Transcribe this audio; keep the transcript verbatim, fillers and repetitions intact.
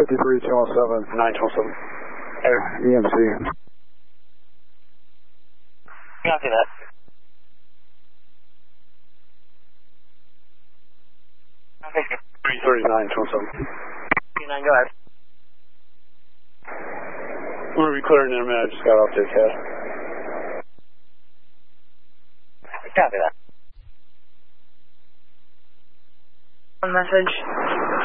fifty-three, two one seven, nine two one seven. E M C. Copy that. three thirty-nine, two one seven. three nine, go ahead. I'm going to be clearing in a minute. I just got off the C A D. Copy that. One message.